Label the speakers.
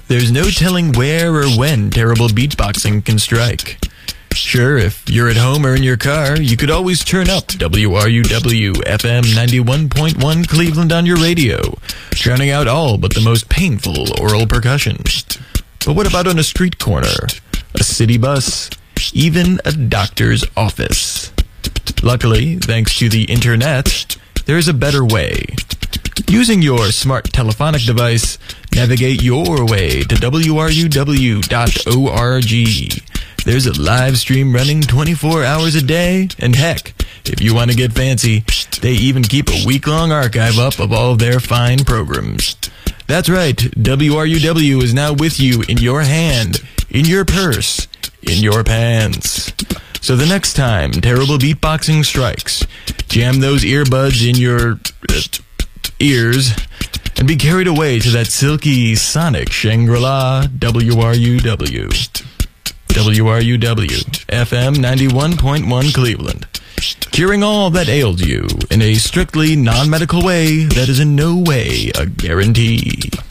Speaker 1: There's no telling where or when terrible beatboxing can strike. Sure, if you're at home or in your car, you could always turn up WRUW FM 91.1 Cleveland on your radio, drowning out all but the most painful oral percussion. But what about on a street corner, a city bus, even a doctor's office? Luckily, thanks to the internet, there's a better way. Using your smart telephonic device, navigate your way to WRUW.org. There's a live stream running 24 hours a day, and heck, if you want to get fancy, they even keep a week-long archive up of all of their fine programs. That's right, WRUW is now with you in your hand, in your purse, in your pants. So the next time terrible beatboxing strikes, jam those earbuds in your ears and be carried away to that silky sonic Shangri-La. WRUW FM 91.1 Cleveland, curing all that ails you in a strictly non-medical way that is in no way a guarantee.